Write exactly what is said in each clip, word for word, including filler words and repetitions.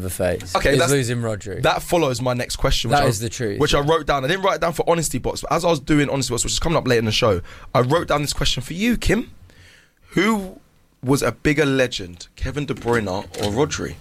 ever face. Okay, is that's, losing Rodri. That follows my next question. Which that I, is the truth. Which I wrote down. I didn't write it down for Honesty Box, but as I was doing Honesty Box, which is coming up later in the show, I wrote down this question for you, Kim. Who was a bigger legend, Kevin De Bruyne or Rodri?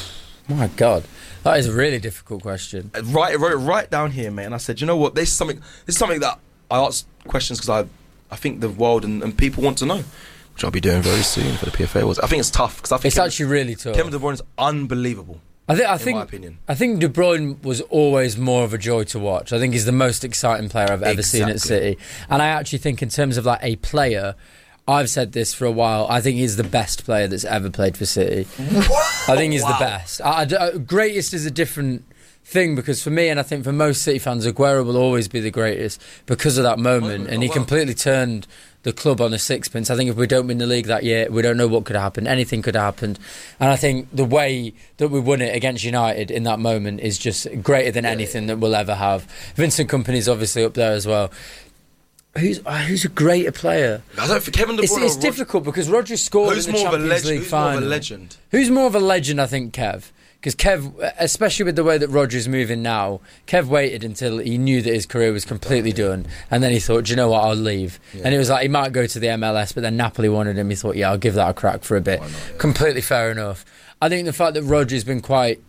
My God, that is a really difficult question. I write, I wrote it right down here, mate, and I said, you know what, there's something, there's something that I ask questions because I, I think the world and, and people want to know, which I'll be doing very soon for the P F A Awards. I think it's tough because I think it's Kevin, actually really tough. Kevin De Bruyne is unbelievable. I think, I in think, my opinion. I think De Bruyne was always more of a joy to watch. I think he's the most exciting player I've ever Exactly. seen at City, and I actually think in terms of like a player. I've said this for a while. I think he's the best player that's ever played for City. I think he's wow. the best. I, I, greatest is a different thing because for me, and I think for most City fans, Aguero will always be the greatest because of that moment. Oh, and he wow. completely turned the club on a sixpence. I think if we don't win the league that year, we don't know what could happen. Anything could have happened. And I think the way that we won it against United in that moment is just greater than anything yeah. that we'll ever have. Vincent Kompany's obviously up there as well. Who's uh, who's a greater player? I don't think Kevin De Bruyne. It's, it's Rod- difficult because Rodri scored who's in the more Champions of a leg- League who's final. More of a legend? Who's more of a legend? I think Kev. Because Kev, especially with the way that Rodri's moving now, Kev waited until he knew that his career was completely done, and then he thought, do you know what, I'll leave. Yeah. And it was like he might go to the M L S, but then Napoli wanted him. He thought, yeah, I'll give that a crack for a bit. Why not, yeah. Completely fair enough. I think the fact that Rodri's been quite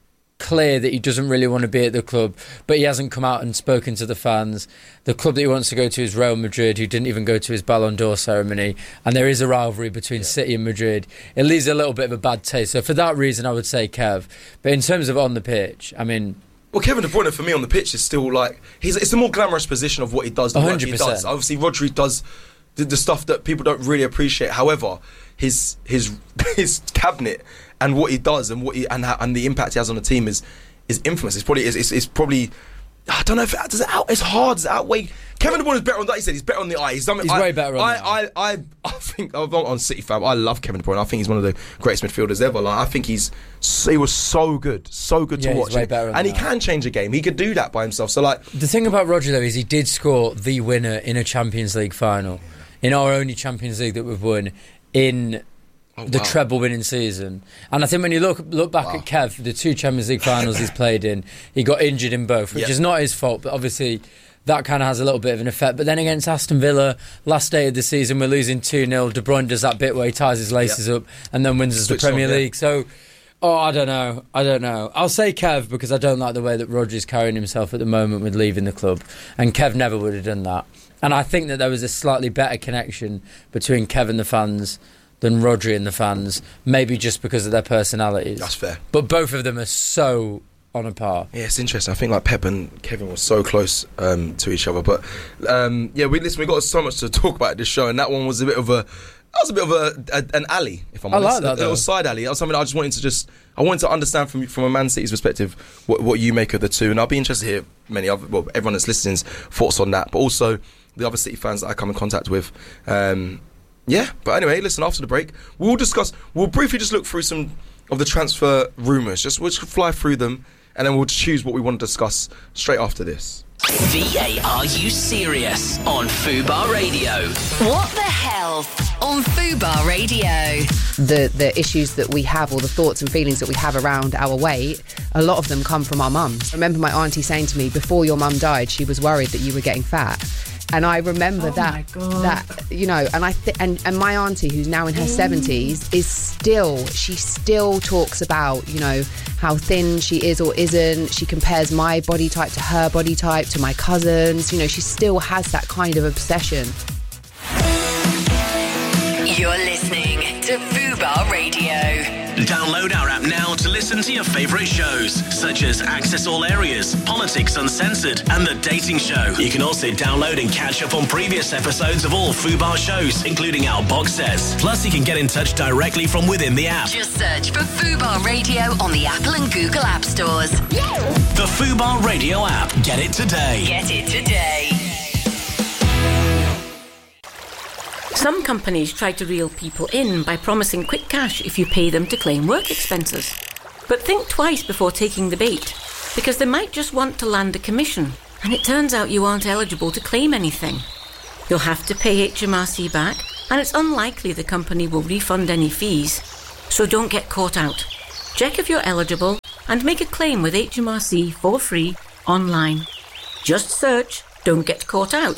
clear that he doesn't really want to be at the club, but he hasn't come out and spoken to the fans. The club that he wants to go to is Real Madrid, who didn't even go to his Ballon d'Or ceremony, and there is a rivalry between yeah. City and Madrid. It leaves a little bit of a bad taste. So for that reason, I would say Kev. But in terms of on the pitch, I mean... Well, Kevin De Bruyne for me on the pitch is still like... he's it's a more glamorous position of what he does, the work he does. Obviously, Rodri does the, the stuff that people don't really appreciate. However, his his his cabinet and what he does and what he and and the impact he has on the team is is infamous. It's probably it's, it's, it's probably I don't know if it, does it out. It's hard. Does it outweigh? Kevin De Bruyne is better on that. He said he's better on the eye. He's, done, he's I, way better on I, the eye. I, I, I think I'm not on City fan. I love Kevin De Bruyne. I think he's one of the greatest midfielders ever. Like I think he's he was so good, so good yeah, to watch. He's way better on and the he eye. can change a game. He could do that by himself. So like the thing about Rodri though is he did score the winner in a Champions League final, in our only Champions League that we've won in. Oh, the wow. treble winning season. And I think when you look look back wow. at Kev, the two Champions League finals he's played in, he got injured in both, which yep. is not his fault, but obviously that kind of has a little bit of an effect. But then against Aston Villa, last day of the season, we're losing two nil. De Bruyne does that bit where he ties his laces yep. up and then wins us the Premier on, League. Yeah. So, oh, I don't know. I don't know. I'll say Kev because I don't like the way that Rodri's carrying himself at the moment with leaving the club. And Kev never would have done that. And I think that there was a slightly better connection between Kev and the fans than Rodri and the fans, maybe just because of their personalities. That's fair. But both of them are so on a par. Yeah, it's interesting. I think like Pep and Kevin were so close um, to each other. But um, yeah, we listen. We got so much to talk about this show, and that one was a bit of a. That was a bit of a, a an alley, if I'm I honest. like that, a little side alley. That was something I just wanted to just. I wanted to understand from from a Man City's perspective what what you make of the two, and I'll be interested to hear many other well everyone that's listening's thoughts on that, but also the other City fans that I come in contact with. Um, Yeah, but anyway, listen, after the break, we'll discuss, we'll briefly just look through some of the transfer rumours, just we'll just fly through them, and then we'll choose what we want to discuss straight after this. V A R U Serious on Fubar Radio. What the health on Fubar Radio. The the issues that we have, or the thoughts and feelings that we have around our weight, a lot of them come from our mums. I remember my auntie saying to me, before your mum died, she was worried that you were getting fat. And I remember oh that, that you know, and I th- and, and my auntie, who's now in her seventies, is still, she still talks about, you know, how thin she is or isn't. She compares my body type to her body type, to my cousins. You know, she still has that kind of obsession. You're listening to Fubar Radio. Download our app now to listen to your favourite shows, such as Access All Areas, Politics Uncensored, and The Dating Show. You can also download and catch up on previous episodes of all Fubar shows, including our box sets. Plus, you can get in touch directly from within the app. Just search for Fubar Radio on the Apple and Google App Stores. The Fubar Radio app. Get it today. Get it today. Some companies try to reel people in by promising quick cash if you pay them to claim work expenses. But think twice before taking the bait, because they might just want to land a commission, and it turns out you aren't eligible to claim anything. You'll have to pay H M R C back, and it's unlikely the company will refund any fees, so don't get caught out. check if you're eligible, and make a claim with H M R C for free online. Just search Don't Get Caught Out.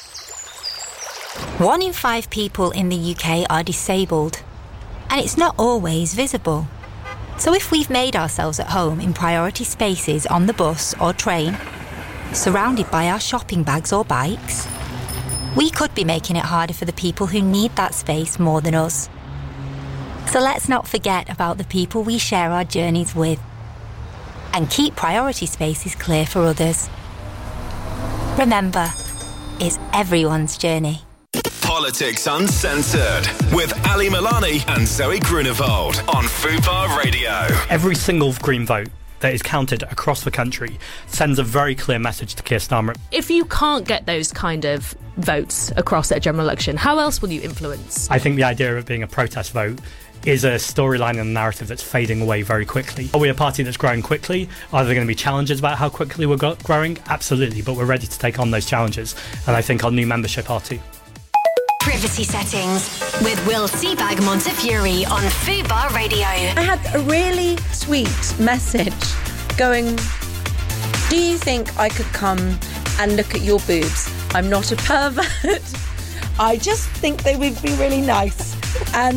One in five people in the U K are disabled, and it's not always visible. So if we've made ourselves at home in priority spaces on the bus or train, surrounded by our shopping bags or bikes, we could be making it harder for the people who need that space more than us. So let's not forget about the people we share our journeys with, and keep priority spaces clear for others. Remember, it's everyone's journey. Politics Uncensored with Ali Milani and Zoe Grunewald on Fubar Radio. Every single Green vote that is counted across the country sends a very clear message to Keir Starmer. If you can't get those kind of votes across at a general election, how else will you influence? I think the idea of it being a protest vote is a storyline and a narrative that's fading away very quickly. Are we a party that's growing quickly? Are there going to be challenges about how quickly we're go- growing? Absolutely, but we're ready to take on those challenges, and I think our new membership are too. Privacy Settings with Will Seabag Montefiore on Fubar Radio. I had a really sweet message going, do you think I could come and look at your boobs? I'm not a pervert. I just think they would be really nice. And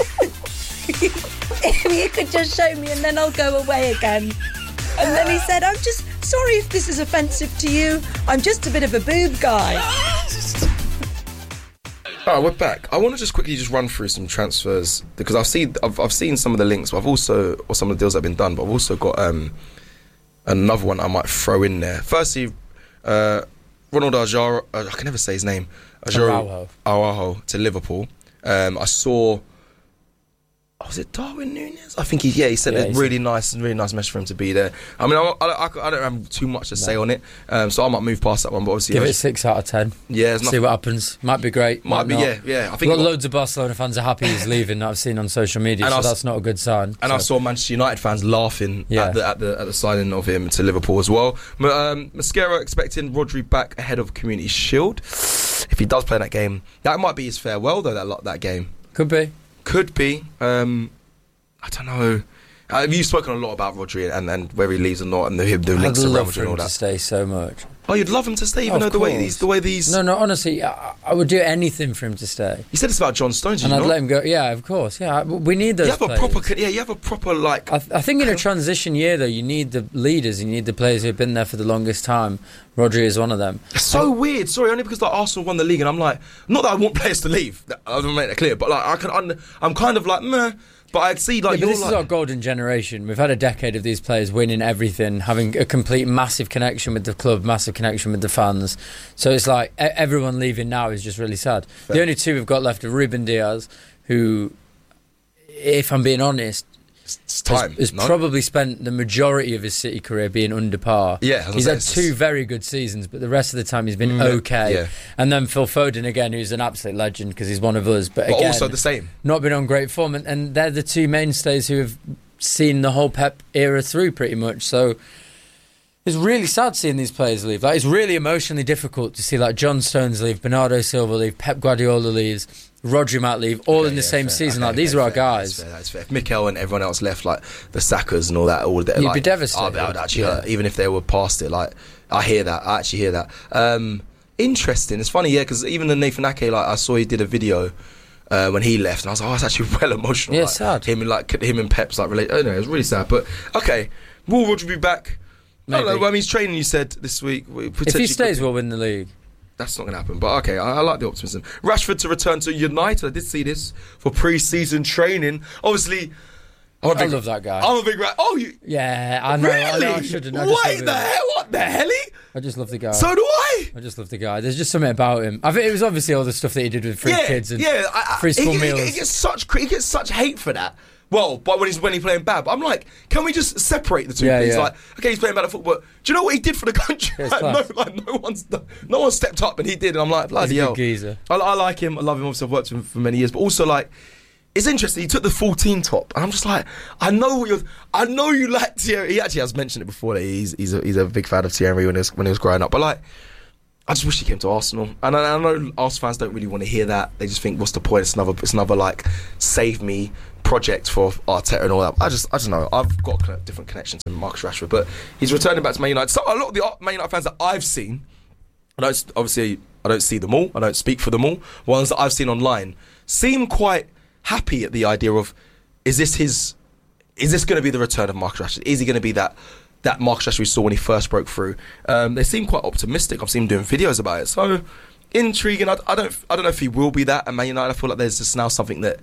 if you could just show me and then I'll go away again. And then he said, I'm just sorry if this is offensive to you. I'm just a bit of a boob guy. All right, we're back. I want to just quickly just run through some transfers because I've seen I've, I've seen some of the links, but I've also or some of the deals that have been done, but I've also got um, another one I might throw in there. Firstly, uh, Ronald Araujo, uh, I can never say his name, Araujo, Araujo to Liverpool. Um, I saw. Oh, was it Darwin Núñez? I think he, yeah, he said yeah, a really said. nice, really nice message for him to be there. I mean, I, I, I don't have too much to no. say on it, um, so I might move past that one. But obviously, give it a six out of ten. Yeah, see what happens. Might be great. Might, might be, not. yeah, yeah. I think got loads of Barcelona fans are happy he's leaving. That I've seen on social media, so was, that's not a good sign. And so. I saw Manchester United fans laughing yeah. at the at the at the signing of him to Liverpool as well. Um, Mascara expecting Rodri back ahead of Community Shield. If he does play that game, that might be his farewell though. That that game could be, could be. Um, I don't know. Uh, you've spoken a lot about Rodri and, and whether he leaves or not, and the, the links around Rodri and all that. I'd love him to stay so much. Oh, you'd love him to stay, even oh, though the way these, the way these. No, no. Honestly, I, I would do anything for him to stay. You said this about John Stones, and you I'd not? let him go. Yeah, of course. Yeah, we need those. You have players. a proper, yeah. You have a proper like. I, th- I think in a transition year, though, you need the leaders. You need the players who've been there for the longest time. Rodri is one of them. It's so um, weird. Sorry, only because like Arsenal won the league, and I'm like, not that I want players to leave. I don't make that clear, but like I can, I'm, I'm kind of like, meh. But I see, like, yeah, you're this like... is our golden generation. We've had a decade of these players winning everything, having a complete massive connection with the club, massive connection with the fans. So it's like everyone leaving now is just really sad. Fair. The only two we've got left are Ruben Diaz, who, if I'm being honest, it's time, has, has no? probably spent the majority of his City career being under par. Yeah, he's had two very good seasons, but the rest of the time he's been mm, okay. Yeah. And then Phil Foden again, who's an absolute legend because he's one of us, but, but again, also the same. Not been on great form, and, and they're the two mainstays who have seen the whole Pep era through pretty much. So it's really sad seeing these players leave. Like, it's really emotionally difficult to see like John Stones leave, Bernardo Silva leave, Pep Guardiola leaves, Rodri might leave, all okay, in the yeah, same fair. season. Okay, like these okay, are our fair, guys. That's fair, that's fair. If Mikel and everyone else left, like the Sackers and all that, all that, you'd like, be devastated. I would actually yeah. hurt, even if they were past it. Like I hear that, I actually hear that. Um, interesting. It's funny, yeah, because even the Nathan Ake, like I saw he did a video. Uh, when he left, and I was like, "Oh, it's actually well emotional." Yeah, like, sad. Him and like him and Pep's like relate. Oh no, it was really sad. But okay, will Rodri be back? Maybe. I don't know. I mean, he's training. You said this week. If he stays, we'll win the league. That's not going to happen. But okay, I, I like the optimism. Rashford to return to United. I did see this for pre-season training. Obviously, I'm a big, I love that guy. I'm a big Ra- Oh, you? Yeah, I know. Really? I, know, I shouldn't. I Wait, the hell? What the hell? I just love the guy. So do I. I just love the guy. There's just something about him. I think it was obviously all the stuff that he did with free yeah, kids and yeah, I, I, free school he, meals. He, he gets such he gets such hate for that. Well, but when he's when he's playing bad, but I'm like, can we just separate the two? Yeah, please? yeah. Like, okay, he's playing bad at football. Do you know what he did for the country? Yeah, like, no, like no one's no one stepped up, and he did. And I'm like, bloody hell. Geezer. I, I like him. I love him. Obviously, I've worked with him for many years, but also like. It's interesting. He took the fourteen top, and I'm just like, I know what you're. I know you like Thierry. He actually has mentioned it before that he's he's a, he's a big fan of Thierry when he was when he was growing up. But like, I just wish he came to Arsenal. And I, I know Arsenal fans don't really want to hear that. They just think, what's the point? It's another it's another like save me project for Arteta and all that. I just, I don't know. I've got a different connection to Marcus Rashford, but he's returning back to Man United. So a lot of the Man United fans that I've seen, I don't, obviously, I don't see them all. I don't speak for them all. Ones that I've seen online seem quite happy at the idea of, is this his, is this going to be the return of Marcus Rashford? Is he going to be that that Marcus Rashford we saw when he first broke through? Um, they seem quite optimistic. I've seen him doing videos about it. So intriguing. I, I don't, I don't know if he will be that at Man United. I feel like there's just now something that,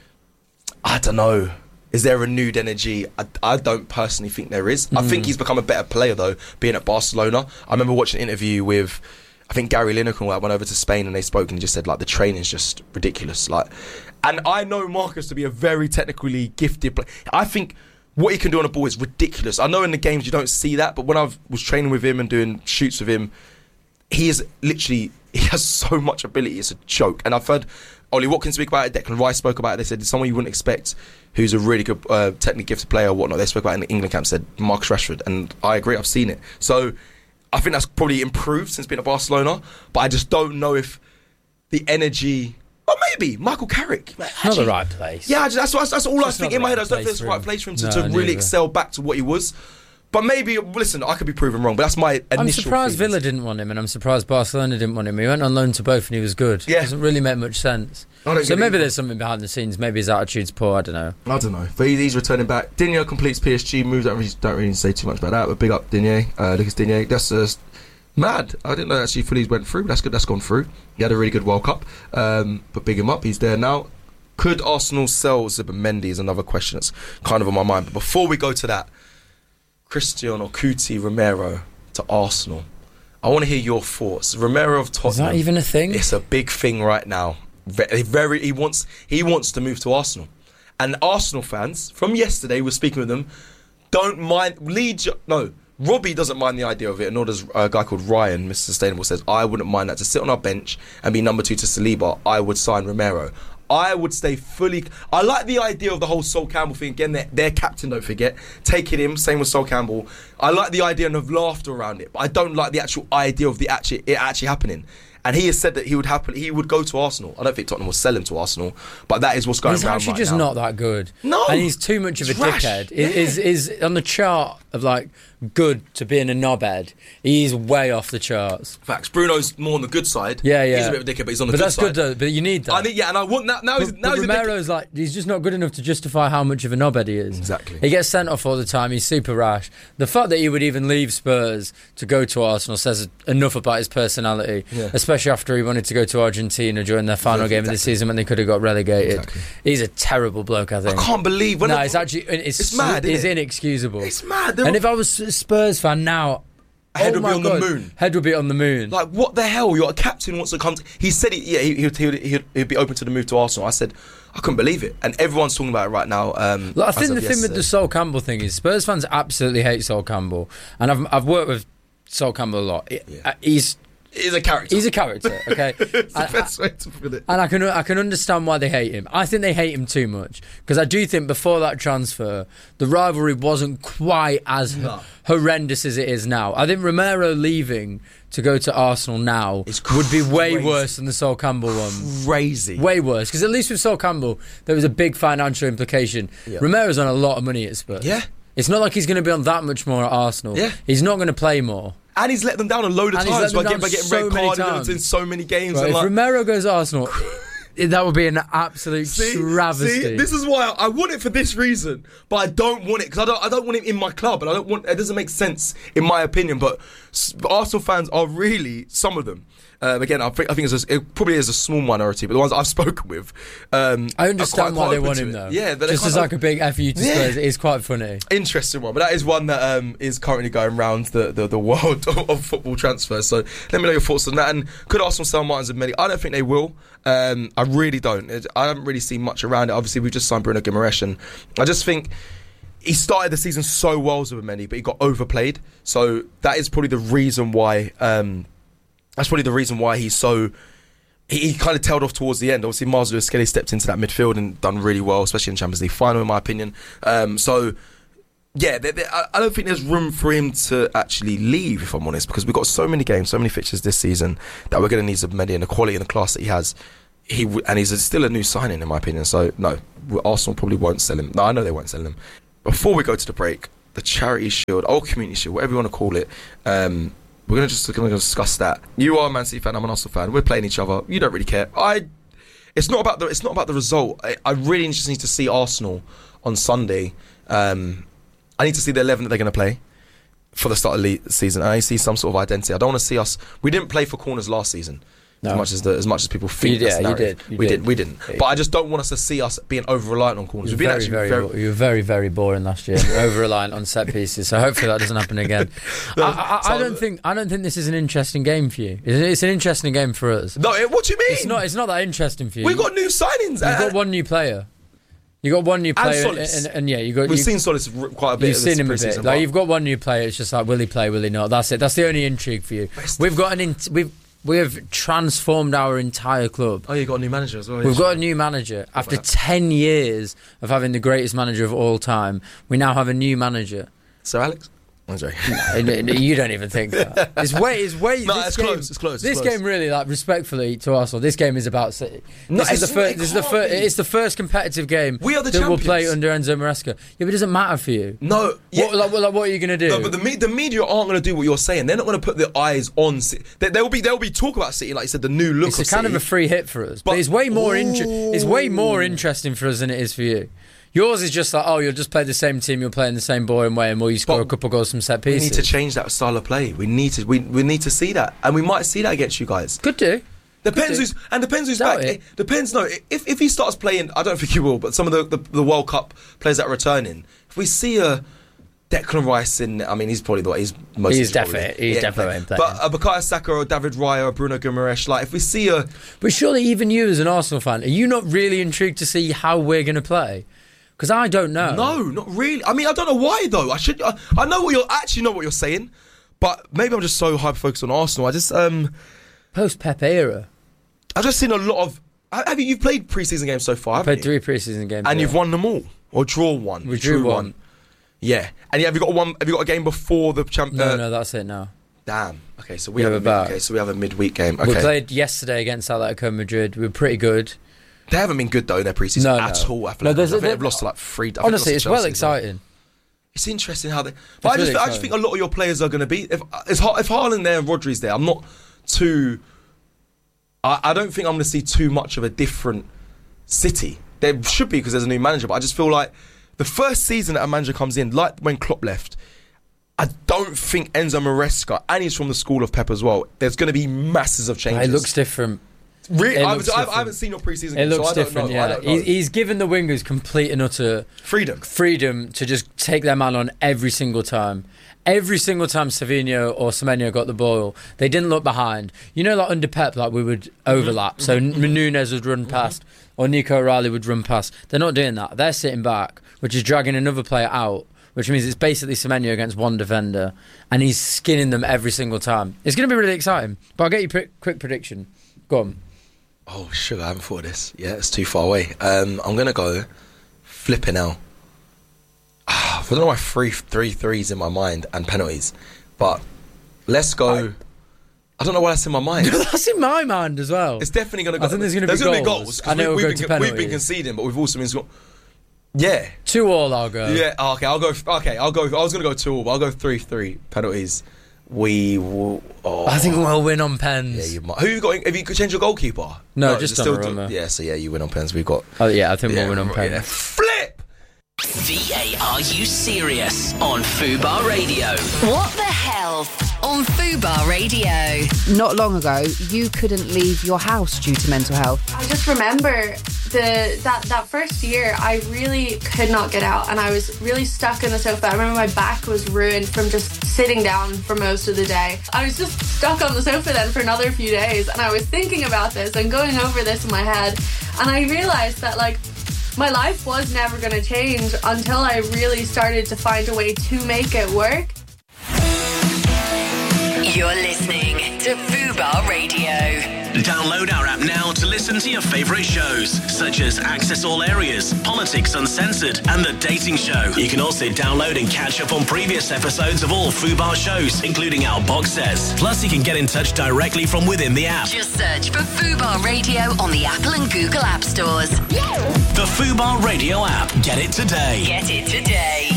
I don't know. Is there renewed energy? I, I don't personally think there is. Mm. I think he's become a better player, though, being at Barcelona. I remember watching an interview with, I think, Gary Lineker went over to Spain and they spoke and he just said, like, the training's just ridiculous. Like, and I know Marcus to be a very technically gifted player. I think what he can do on a ball is ridiculous. I know in the games you don't see that, but when I was training with him and doing shoots with him, he is literally, he has so much ability. It's a joke. And I've heard Ollie Watkins speak about it, Declan Rice spoke about it. They said someone you wouldn't expect who's a really good uh, technically gifted player or whatnot. They spoke about it in the England camp, said Marcus Rashford, and I agree, I've seen it. So I think that's probably improved since being at Barcelona, but I just don't know if the energy, or maybe Michael Carrick. Like, not the right place. Yeah, that's, that's, that's all I think in my head. I don't think it's the right place for him to, no, to really excel back to what he was. But maybe, listen, I could be proven wrong, but that's my initial I'm surprised feelings. Villa didn't want him, and I'm surprised Barcelona didn't want him. He went on loan to both and he was good. Yeah. It doesn't really make much sense. So maybe there's something behind the scenes. Maybe his attitude's poor, I don't know. I don't know. But he's returning back. Digne completes P S G moves. Don't really, don't really say too much about that, but big up Digne. Uh, Lucas Digne. That's uh, mad. I didn't know actually fully went through. That's good. That's gone through. He had a really good World Cup. Um, but big him up. He's there now. Could Arsenal sell Zubimendi is another question that's kind of on my mind. But before we go to that, Christian or Cuti Romero to Arsenal. I want to hear your thoughts. Romero of Tottenham. Is that even a thing? It's a big thing right now. Very, very. He wants. He wants to move to Arsenal, and Arsenal fans from yesterday were speaking with them. Don't mind. Leeds. No, Robbie doesn't mind the idea of it, and nor does a guy called Ryan, Mister Sustainable, says I wouldn't mind that to sit on our bench and be number two to Saliba. I would sign Romero. I would stay fully. I like the idea of the whole Sol Campbell thing. Again, their, their captain, don't forget, taking him. Same with Sol Campbell. I like the idea and of laughter around it, but I don't like the actual idea of the actually it actually happening. And he has said that he would happen. He would go to Arsenal. I don't think Tottenham will sell him to Arsenal, but that is what's going he's around actually right just now. not that good. No, and he's too much of a rash. dickhead. Yeah. Is is on the chart of like good to being a knobhead. He's way off the charts. Facts. Bruno's more on the good side. Yeah, yeah. He's a bit of a dickhead, but he's on the but good that's side. But that's good though. But you need that. I think, yeah, and I want that now. But, He's, now but he's Romero's like he's just not good enough to justify how much of a knobhead he is. Exactly. He gets sent off all the time. He's super rash. The fact that he would even leave Spurs to go to Arsenal says enough about his personality. Yeah. Especially after he wanted to go to Argentina during their final exactly. game of the season when they could have got relegated. Exactly. He's a terrible bloke, I think. I can't believe when no, I, it's actually it's, it's mad. It's Isn't it? inexcusable. It's mad. And if I was a Spurs fan now, head oh would be on God, the moon. Head would be on the moon. Like, what the hell? Your captain wants to come. To, he said, he, yeah, he, he'd, he'd, he'd, he'd be open to the move to Arsenal. I said, I couldn't believe it, and everyone's talking about it right now. Um, Look, I think the thing yesterday. with the Sol Campbell thing is Spurs fans absolutely hate Sol Campbell, and I've I've worked with Sol Campbell a lot. Yeah. He's He's a character. He's a character, okay? It's the and, best way to put it. And I can I can understand why they hate him. I think they hate him too much because I do think before that transfer, the rivalry wasn't quite as No. horrendous as it is now. I think Romero leaving to go to Arsenal now would be way crazy. worse than the Sol Campbell one. Crazy. Way worse because at least with Sol Campbell there was a big financial implication. Yeah. Romero's on a lot of money at Spurs. Yeah. It's not like he's going to be on that much more at Arsenal. Yeah. He's not going to play more. And he's let them down a load of And he's times let by them getting, by down getting so red many carded times. in so many games. Right, and if like, Romero goes to Arsenal, that would be an absolute See, travesty. see, this is why I, I want it for this reason, but I don't want it because I don't. I don't want him in my club, and I don't want. It doesn't make sense in my opinion. But s- Arsenal fans are really some of them. Um, again, I think, I think it's a, it probably is a small minority, but the ones I've spoken with, um, I understand are quite, why they quite want open him to it. though. Yeah, but just they're as quite like a big F U to Yeah. Spurs, it is quite funny. Interesting one, but that is one that um, is currently going around the, the, the world of, of football transfers. So let me know your thoughts on that. And could Arsenal sell Martins and Mendy? I don't think they will. Um, I really don't. It, I haven't really seen much around it. Obviously, we've just signed Bruno Guimaraes, and I just think he started the season so well with Mendy, but he got overplayed. So that is probably the reason why. Um, that's probably the reason why he's so. He, he kind of tailed off towards the end. Obviously, Miles Lewis-Skelly stepped into that midfield and done really well, especially in Champions League final, in my opinion. Um, so, yeah, they, they, I, I don't think there's room for him to actually leave, if I'm honest, because we've got so many games, so many fixtures this season that we're going to need Zubimendi and the quality and the class that he has. he w- and he's a, still a new signing in my opinion. So no, Arsenal probably won't sell him. No, I know they won't sell him. Before we go to the break, the Charity Shield, or Community Shield, whatever you want to call it, um, we're gonna just gonna discuss that. You are a Man City fan. I'm an Arsenal fan. We're playing each other. You don't really care. I. It's not about the. It's not about the result. I, I really just need to see Arsenal on Sunday. Um, I need to see the eleven that they're going to play for the start of the season. I see some sort of identity. I don't want to see us. We didn't play for corners last season. No. As much as the, as much as people think. You, yeah, you did. You we did. did. We didn't. Yeah, but I just don't want us to see us being over reliant on corners. You were We've been very, actually very, very, bo- you were very, very boring last year. Over reliant on set pieces. So hopefully that doesn't happen again. no, I, I, so, I don't think. I don't think this is an interesting game for you. It's, it's an interesting game for us. No, what do you mean? It's not. It's not that interesting for you. We've got new signings. You've got one new player. You got one new player, and, and, and, and yeah, you got. We've you, seen Solis quite a bit. You've seen him a bit. Like you've got one new player. It's just like, will he play? Will he not? That's it. That's the only intrigue for you. We've got an. In, we've we have transformed our entire club. Oh, you got a new manager as well. We've got a new manager after ten years of having the greatest manager of all time. We now have a new manager. Sir Alex. I'm sorry. No, no, you don't even think that. It's way, it's way. No, this it's game, close. It's close. It's this close. game really, like, respectfully to Arsenal, this game is about City. No, this is the it's- first. it This is the can't first. be. It's the first competitive game We are the that we'll play champions. under Enzo Maresca. Yeah, but it doesn't matter for you. No. Yeah. What, like, what, like, what are you going to do? No, but the, me- the media aren't going to do what you're saying. They're not going to put their eyes on City. There, there will be there will be talk about City, like you said, the new look it's of a kind City. of a free hit for us, but, But- it's way more. Inter- it's way more Ooh. interesting for us than it is for you. Yours is just like, oh, you'll just play the same team, you'll play in the same boring way, and will you score But a couple goals from set we pieces? need to change that style of play. We need to. We, we need to see that, and we might see that against you guys. Could do. Depends Could do. who's and depends who's Doubt back. it. It depends. No, if if he starts playing, I don't think he will. But some of the, the, the World Cup players that are returning, if we see a Declan Rice in, I mean, he's probably the he's most. He's probably- definitely- he's definitely But playing. a Bukayo Saka or David Raya or Bruno Guimaraes, like if we see a, But surely even you as an Arsenal fan, are you not really intrigued to see how we're going to play? Because I don't know. no, not really. I mean, I don't know why though. I should. I, I know what you're I actually know what you're saying, but maybe I'm just so hyper focused on Arsenal. I just um, Post Pep era. I've just seen a lot of. Have you? You've played preseason games so far, haven't Played you? three preseason games. And yeah. you've won them all, or draw one. We You drew one. Yeah, and yeah, have you got one? Have you got a game before the champ? No, uh, no, that's it now. Damn. Okay, so we Yeah, have a we're mid, back. okay, so we have a midweek game. Okay, We played yesterday against Atletico Madrid. We were pretty good. they haven't been good though in their preseason No, at no. all. I feel No, like there's a- I think they've lost to like three. I think Honestly, they've it's lost to well Chelsea as well. exciting. It's interesting how they. But I really just, I just exciting. think a lot of your players are going to be. If if, Har- if Haaland there and Rodri's there, I'm not too. I, I don't think I'm going to see too much of a different City. There should be because there's a new manager, but I just feel like the first season that a manager comes in, like when Klopp left, I don't think Enzo Maresca, and he's from the school of Pep as well. There's going to be masses of changes. It looks different. Really, it I, looks I, I different. haven't seen your preseason. It game, looks so I don't different, know. I yeah. don't know. He's, he's given the wingers complete and utter freedom, freedom to just take their man on every single time. Every single time Savinho or Semenyo got the ball, they didn't look behind. You know, like under Pep, like we would overlap. So Mm-hmm. Nunez would run past, or Nico O'Reilly would run past. They're not doing that. They're sitting back, which is dragging another player out, which means it's basically Semenyo against one defender, and he's skinning them every single time. It's going to be really exciting. But I'll get you a pre- quick prediction. Go on. Oh, sugar, I haven't thought of this. Yeah, it's too far away. Um, I'm going to go flipping out. Ah, I don't know why three, three threes in my mind and penalties, but let's go. I, I don't know why that's in my mind. That's in my mind as well. It's definitely going to go. I think there's going to be gonna goals. Be goals I know we, we'll we've, go been, to we've been penalties. conceding, but we've also been scoring. Yeah. Two all, I'll go. Yeah, okay, I'll go. Okay, I'll go. I was going to go two all, but I'll go three three penalties. We will. Oh. I think we'll win on pens. Yeah, you might. Who you got? Have you could change your goalkeeper? No, just it's still Donnarumma. Yeah, so yeah, you win on pens. We've got. Oh yeah, I think Yeah, we'll win on right, pens. yeah. Flip. V A R U Serious on Fubar Radio. What the hell on Fubar Radio? Not long ago, you couldn't leave your house due to mental health. I just remember the that, that first year I really could not get out and I was really stuck on the sofa. I remember my back was ruined from just sitting down for most of the day. I was just stuck on the sofa then for another few days and I was thinking about this and going over this in my head and I realised that like my life was never going to change until I really started to find a way to make it work. You're listening to Fubar Radio. Download our app now to listen to your favourite shows, such as Access All Areas, Politics Uncensored, and The Dating Show. You can also download and catch up on previous episodes of all Fubar shows, including our box sets. Plus, you can get in touch directly from within the app. Just search for Fubar Radio on the Apple and Google App Stores. The Fubar Radio app. Get it today. Get it today.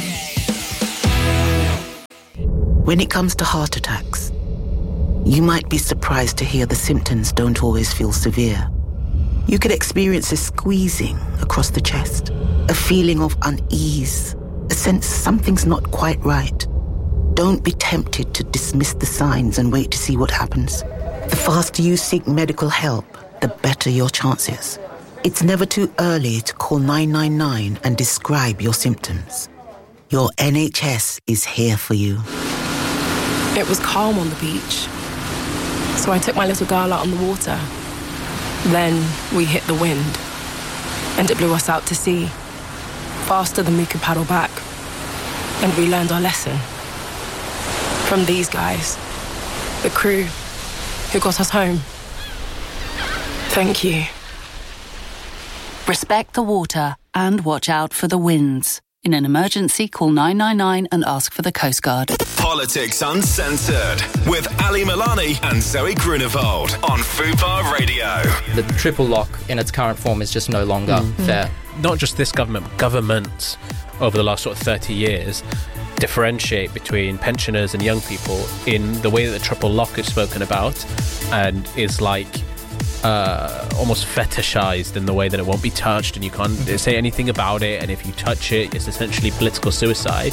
When it comes to heart attacks, you might be surprised to hear the symptoms don't always feel severe. You could experience a squeezing across the chest, a feeling of unease, a sense something's not quite right. Don't be tempted to dismiss the signs and wait to see what happens. The faster you seek medical help, the better your chances. It's never too early to call nine nine nine and describe your symptoms. Your N H S is here for you. It was calm on the beach, so I took my little girl out on the water. Then we hit the wind, and it blew us out to sea, faster than we could paddle back. And we learned our lesson from these guys, the crew who got us home. Thank you. Respect the water and watch out for the winds. In an emergency, call nine nine nine and ask for the Coast Guard. Politics Uncensored with Ali Milani and Zoe Grunewald on Fubar Radio. The triple lock in its current form is just no longer mm. fair. Not just this government, but governments over the last sort of thirty years differentiate between pensioners and young people in the way that the triple lock is spoken about and is like uh, almost fetishized in the way that it won't be touched and you can't mm-hmm. say anything about it, and if you touch it, it's essentially political suicide.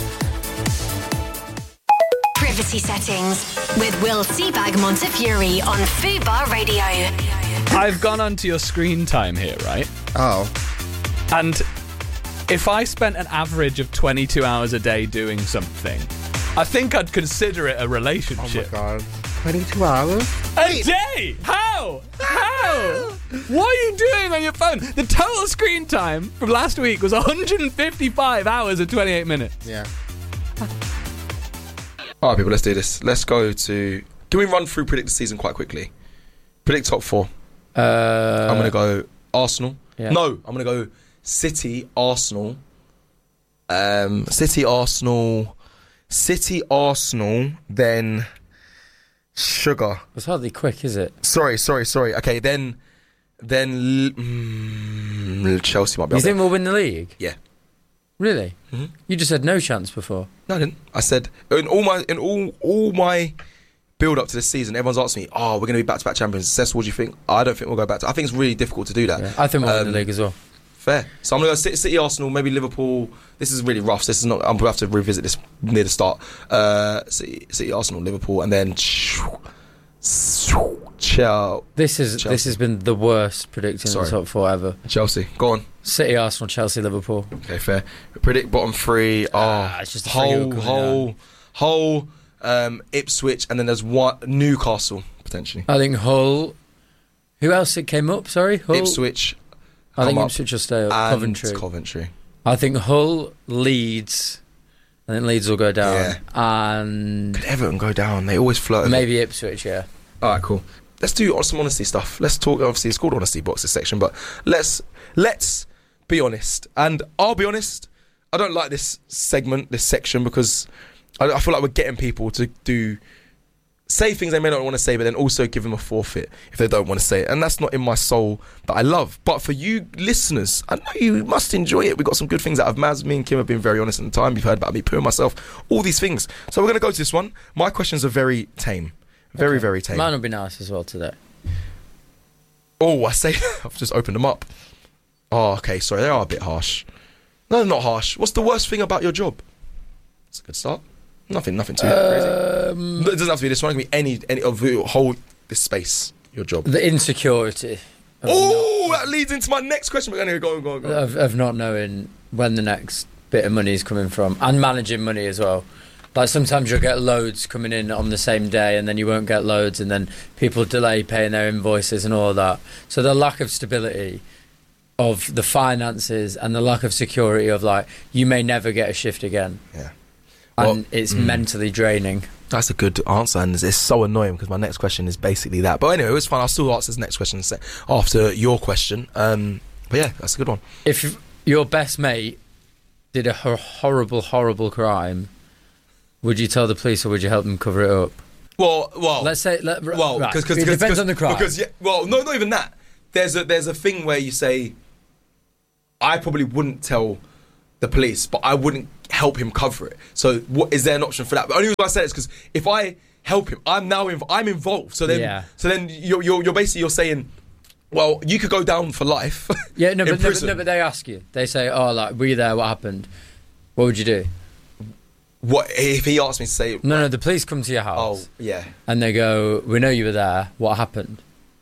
Privacy Settings with Will Seabag Montefiore on Fubar Radio. I've gone onto your screen time here, right? Oh. And if I spent an average of twenty-two hours a day doing something, I think I'd consider it a relationship. Oh my god. twenty-two hours? A day? How? How? What are you doing on your phone? The total screen time from last week was one hundred fifty-five hours and twenty-eight minutes. Yeah. Alright people, let's do this. Let's go to... Can we run through predict the season quite quickly? Predict top four. Uh, I'm going to go Arsenal. Yeah. No, I'm going to go City, Arsenal. Um, City, Arsenal... City, Arsenal, then... Sugar. It's hardly quick, is it? Sorry, sorry, sorry. Okay, then... Then... Mm, Chelsea might be You up think there. we'll win the league? Yeah. Really? Mm-hmm. You just said no chance before. No, I didn't. I said in all my in all all my build up to this season, everyone's asking me, "Oh, we're going to be back to back champions." Cecil, what do you think? I don't think we'll go back to. I think it's really difficult to do that. Yeah, I think we'll um, win the league as well. Fair. So I'm going to go City, City, Arsenal, maybe Liverpool. This is really rough. So this is not. I'm going to have to revisit this near the start. Uh, City, City, Arsenal, Liverpool, and then. Ciao. This is Chelsea. this has been the worst predicting Sorry. the top four ever. Chelsea, go on. City, Arsenal, Chelsea, Liverpool. Okay, fair. Predict bottom three. Oh, Ah, it's just a free Hull, coming Hull, down. Hull, um, Ipswich, and then there's one Newcastle potentially. I think Hull. Who else it came up? Sorry, Hull. Ipswich. I think come up, Ipswich will stay up. and Coventry. Coventry. I think Hull, Leeds. I think Leeds will go down. Yeah. And Could Everton go down? They always flirt. maybe Ipswich. Yeah. All right, cool. Let's do some honesty stuff. Let's talk. Obviously, it's called honesty box this section, but let's let's be honest. And I'll be honest. I don't like this segment, this section, because I, I feel like we're getting people to do say things they may not want to say, but then also give them a forfeit if they don't want to say it. And that's not in my soul that I love. But for you listeners, I know you must enjoy it. We've got some good things out of Maz. Me and Kim have been very honest in the time. You've heard about me pooing myself, all these things. So we're going to go to this one. My questions are very tame. Very, okay. very tame. Mine will be nice as well today. Oh, I say, I've just opened them up. Oh, okay, sorry, they are a bit harsh. No, they're not harsh. What's the worst thing about your job? It's a good start. Nothing, nothing too um, crazy. It doesn't have to be this one. It can be any, any of the whole this space. Your job. The insecurity. Oh, that leads into my next question. But anyway, go on, go on, go on. Of, of not knowing when the next bit of money is coming from, and managing money as well. Like sometimes you'll get loads coming in on the same day and then you won't get loads and then people delay paying their invoices and all that. So the lack of stability of the finances and the lack of security of like, you may never get a shift again. Yeah. And Well, it's mm. mentally draining. That's a good answer, and it's so annoying because my next question is basically that. But anyway, it was fine. I'll still answer this next question after your question. Um, but yeah, that's a good one. If your best mate did a hor- horrible, horrible crime, would you tell the police or would you help them cover it up? Well, well, let's say, let, well, right. cause, cause, it cause, depends cause, on the crime. Because yeah, well, no, not even that. There's a there's a thing where you say, I probably wouldn't tell the police, but I wouldn't help him cover it. So, what is there an option for that? The only reason I said it is because if I help him, I'm now inv- I'm involved. So then, Yeah. so then you're, you're you're basically you're saying, well, you could go down for life. Yeah, no, in but, no, but prison. no, but they ask you. They say, "Oh, like, were you there? What happened?" What would you do? What if he asked me to say? No, no. The police come to your house. Oh, yeah. And they go, "We know you were there. What happened?"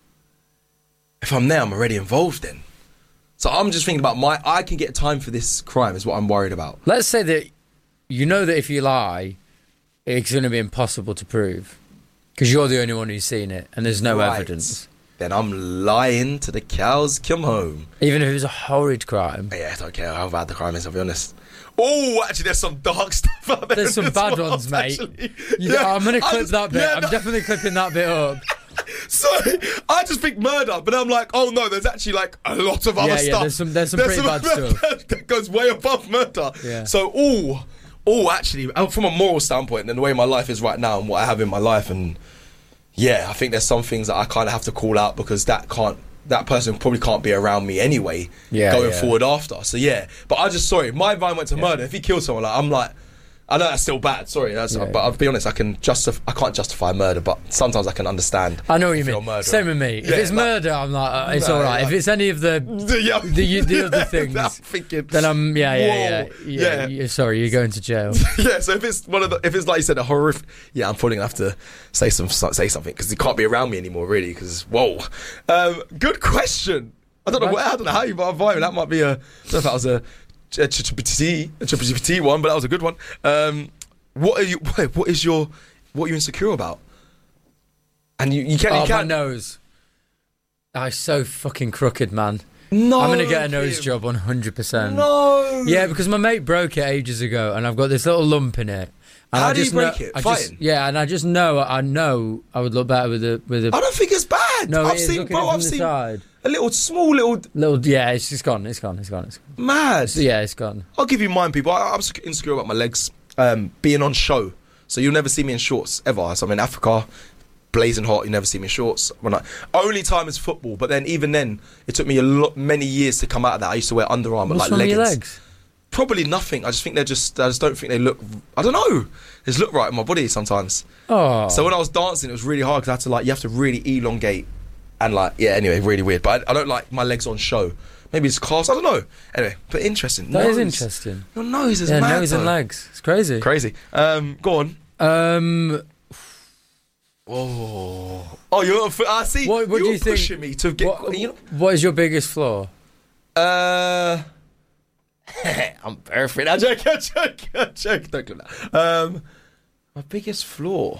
If I'm there, I'm already involved then. So I'm just thinking about my. I can get time for this crime. Is what I'm worried about. Let's say that you know that if you lie, it's going to be impossible to prove because you're the only one who's seen it, and there's no Right. evidence. Then I'm lying to the cows come home. Even if it was a horrid crime. Yeah, I don't care how bad the crime is, I'll be honest. Oh, actually, there's some dark stuff out there. There's some as bad well, ones, mate. actually. You- Yeah, I'm going to I clip just- that bit. yeah, I'm no- definitely clipping that bit up. Sorry, I just think murder, but I'm like, oh no, there's actually like a lot of other Yeah, yeah, stuff. there's some- there's some pretty bad stuff. that goes way above murder. Yeah. So, oh, oh, actually, uh, from a moral standpoint, and the way my life is right now, and what I have in my life, and yeah, I think there's some things that I kind of have to call out because that can't. That person probably can't be around me anyway. Yeah, going yeah. forward after. So yeah, but I just sorry, my mind went to murder. If he killed someone, like, I'm like. I know that's still bad. Sorry, that's, Yeah. but I'll be honest. I can justify. I can't justify murder, but sometimes I can understand. I know what you if you're mean. a murderer. Same with me. If Yeah, it's like- murder, I'm like, uh, it's No, all right. like- if it's any of the yeah. the, the other things, I'm thinking, then I'm yeah yeah yeah, whoa, yeah, yeah. yeah. Sorry, you're going to jail. yeah. So if it's one of the, if it's like you said, a horrific, yeah, I'm probably gonna have to say some say something because he can't be around me anymore, really. Because whoa, um, good question. I don't know. What, I don't know how you might vibe. That might be a. I don't know if that was a a ChatGPT one, but that was a good one. Um, what are you? What what is your? What are you insecure about? And you, you can't. Oh, you can't my nose. I'm so fucking crooked, man. No, I'm gonna get a nose Kim. job one hundred percent. No. Yeah, because my mate broke it ages ago, and I've got this little lump in it. And How I do you just break know, it? I just, Fighting? yeah, and I just know, I know, I would look better with a with a. I don't think it's bad. No, I've it is. seen, Look at bro. it from I've the seen side. a little small little Little, yeah, it's just gone. It's gone. It's gone. It's gone. mad. So, yeah, it's gone. I'll give you mine, people. I, I'm insecure about my legs um, being on show. So you'll never see me in shorts ever. So I'm in Africa, blazing hot. You never see me in shorts. When I, only time is football. But then even then, it took me a lot, many years to come out of that. I used to wear Under Armour What's like wrong with leggings. your legs? Probably nothing. I just think they're just. I just don't think they look. I don't know. They just look right in my body sometimes. Oh. So when I was dancing, it was really hard because I had to like. You have to really elongate and like. Yeah. Anyway, really weird. But I, I don't like my legs on show. Maybe it's class. I don't know. Anyway, but interesting. That is Nose. interesting. Your nose is yeah, mad. nose and though. legs. It's crazy. Crazy. Um, go on. Um. Oh. Oh, you're. I see. What, what you're do you think? pushing me to get. What, you know. what is your biggest flaw? Uh. I'm perfect. I joke. I joke. I joke. Don't do that. Um, my biggest flaw.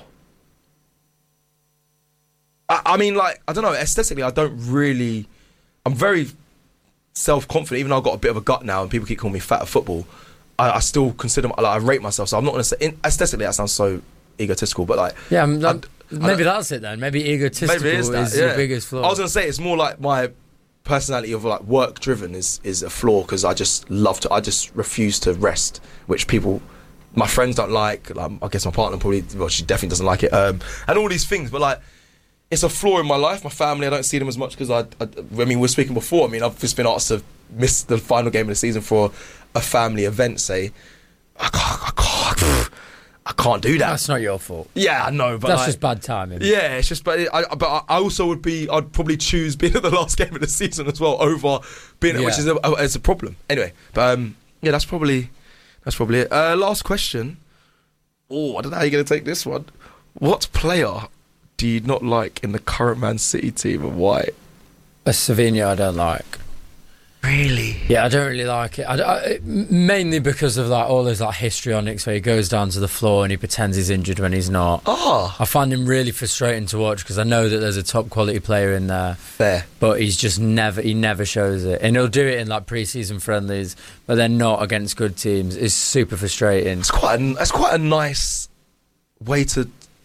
I, I mean, like, I don't know. Aesthetically, I don't really. I'm very self-confident, even though I've got a bit of a gut now, and people keep calling me fat at football. I, I still consider, like, I rate myself. So I'm not gonna say in, aesthetically that sounds so egotistical, but like, Yeah, I'm, I- I'm- maybe that's it then. Maybe egotistical maybe it is, that, your yeah. biggest flaw. I was gonna say it's more like my personality of like work driven is is a flaw because I just love to. I just refuse to rest, which people, my friends don't like. Like I guess my partner probably, well, she definitely doesn't like it, um, and all these things. But like, it's a flaw in my life. My family, I don't see them as much because I, I. I mean, we were speaking before. I mean, I've just been asked to miss the final game of the season for a family event. Say, I can't. I can't. I can't do that. That's not your fault. Yeah, I know, but That's like, just bad timing. yeah, it's just, but it, I, but I also would be, I'd probably choose being at the last game of the season as well over being, Yeah. which is a, a, it's a problem. Anyway, but um, yeah, that's probably, that's probably it. Uh, last question. Oh, I don't know how you're going to take this one. What player do you not like in the current Man City team and why? A Savinho I don't like. Really? Yeah, I don't really like it. I, I, mainly because of like all those like histrionics where he goes down to the floor and he pretends he's injured when he's not. Oh. I find him really frustrating to watch because I know that there's a top quality player in there. Fair. But he's just never, he never shows it. And he'll do it in like pre-season friendlies, but they're not against good teams. It's super frustrating. It's quite, a, it's quite a nice way to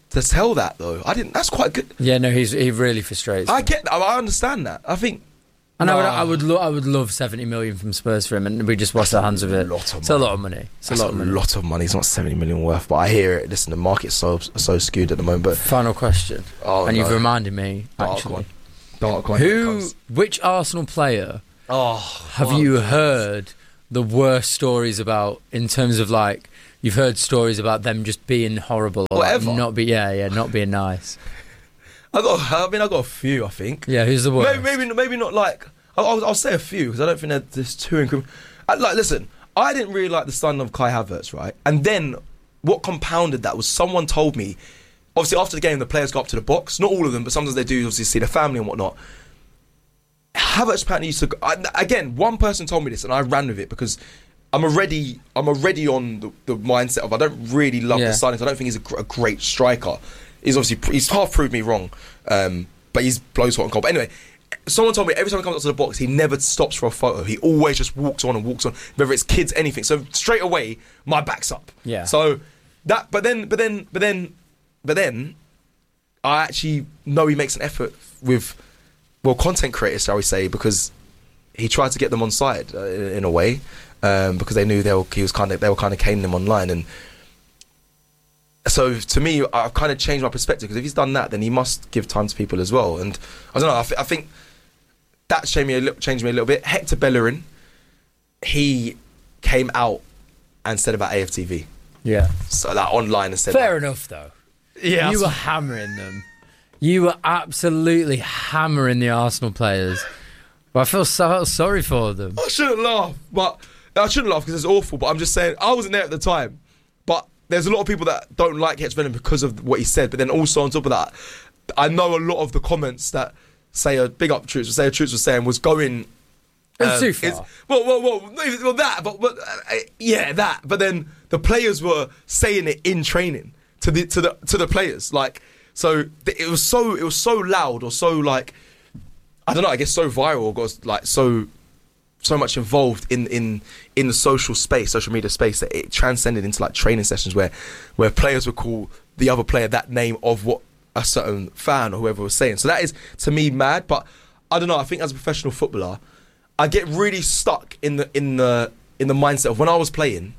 to tell that though. I didn't. That's quite good. Yeah, no, he's he really frustrates. I me. get. I understand that. I think. And nah. I would, I would, lo- I would love seventy million from Spurs for him, and we just wash our hands of it. Lot of it's money. a lot of money. It's That's a lot of money. A lot of money. It's not seventy million worth, but I hear it. Listen, the market's so so skewed at the moment. But final question. Oh, and no. you've reminded me. Actually, Dark one. Who? Which Arsenal player? Oh, have well, you heard the worst stories about in terms of like you've heard stories about them just being horrible or like not be yeah yeah not being nice? I got. I mean, I got a few. I think. Yeah, who's the worst? Maybe, maybe, maybe not like. I'll, I'll say a few because I don't think that there's too incriminating. Like, listen, I didn't really like the signing of Kai Havertz, right? And then what compounded that was someone told me. Obviously, after the game, the players go up to the box. Not all of them, but sometimes they do. Obviously, see their family and whatnot. Havertz apparently used to. Go, I, again, one person told me this, and I ran with it because I'm already, I'm already on the, the mindset of I don't really love Yeah. the signings. I don't think he's a, gr- a great striker. He's obviously he's half proved me wrong, um, but he's blows hot and cold. But anyway. Someone told me every time he comes up to the box, he never stops for a photo. He always just walks on and walks on, whether it's kids, anything. So straight away, my back's up. Yeah. So that, but then, but then, but then, but then, I actually know he makes an effort with, well, content creators, shall we say, because he tried to get them on side uh, in, in a way, um, because they knew they were he was kind of they were kind of caning him online, and so to me, I've kind of changed my perspective because if he's done that, then he must give time to people as well. And I don't know. I, th- I think that changed me a little. Changed me a little bit. Hector Bellerin, he came out and said about A F T V. Yeah. So that online and said. Fair that. enough, though. Yeah. You were hammering them. You were absolutely hammering the Arsenal players. But I feel so sorry for them. I shouldn't laugh, but I shouldn't laugh because it's awful. But I'm just saying, I wasn't there at the time, but. There's a lot of people that don't like Hector Bellerin because of what he said, but then also on top of that, I know a lot of the comments that say a big up Troots, say a Troots was saying was going. It's um, too far. Well, well, well, not even- well, that, but, but uh, yeah, that. But then the players were saying it in training to the to the to the players, like so. th- It was so it was so loud or so like I don't know. I guess so viral or got like so. so much involved in, in in the social space, social media space, that it transcended into like training sessions where where players would call the other player that name of what a certain fan or whoever was saying. So that is to me mad, but I don't know, I think as a professional footballer, I get really stuck in the in the in the mindset of when I was playing,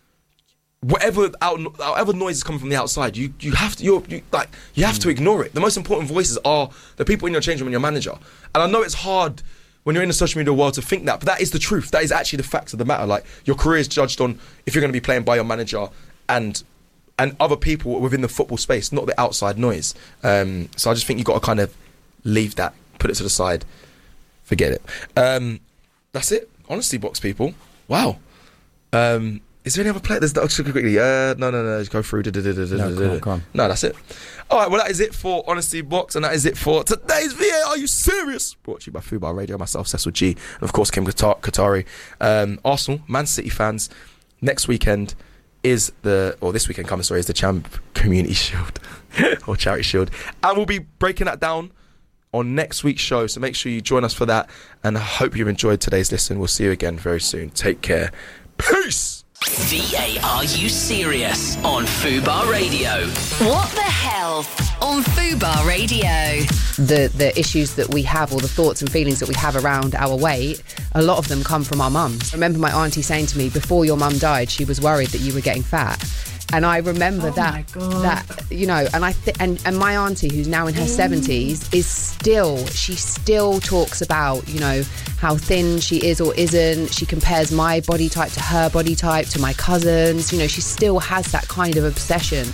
whatever out whatever noise is coming from the outside, you you have to you're, you like you have mm. to ignore it. The most important voices are the people in your change room and your manager. And I know it's hard when you're in the social media world to think that, but that is the truth. That is actually the facts of the matter. Like, your career is judged on if you're going to be playing by your manager and and other people within the football space, not the outside noise. Um, so I just think you've got to kind of leave that, put it to the side, forget it. Um, that's it. Honesty box, people. Wow. Um, is there any other player? There's no, quickly. Uh, no, no, no. Just go through. No, come on, come on. No, that's it. All right, well, that is it for Honesty Box, and that is it for today's V A. Are you serious? Brought to you by Fubar Radio, myself, Cecil G, and of course, Kim Qatar- Qatari. Um, Arsenal, Man City fans, next weekend is the, or this weekend coming, sorry, is the Champ Community Shield, or Charity Shield. And we'll be breaking that down on next week's show, so make sure you join us for that, and I hope you've enjoyed today's listen. We'll see you again very soon. Take care. Peace! V A Are You Serious? On Fubar Radio. What the hell on Fubar Radio? The the issues that we have, or the thoughts and feelings that we have around our weight, a lot of them come from our mums. I remember my auntie saying to me, before your mum died, she was worried that you were getting fat. And I remember Oh that, my God. that you know, and I th- and and my auntie, who's now in her seventies, is still she still talks about, you know, how thin she is or isn't. She compares my body type to her body type, to my cousins. You know, she still has that kind of obsession.